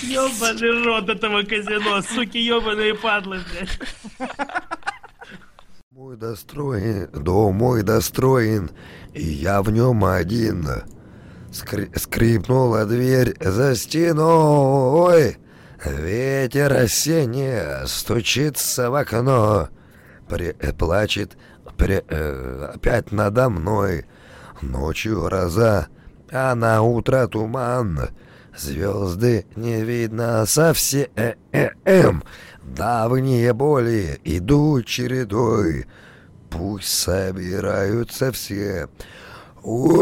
Ёбаный рот этого казино, суки ёбаные падлы, блядь. Дом мой достроен, и я в нем один. Скрипнула дверь за стеной. Ветер осенний стучится в окно. Плачет опять надо мной. Ночью гроза, а на утро туман. Звезды не видно совсем. Давние боли идут чередой. Пусть собираются все.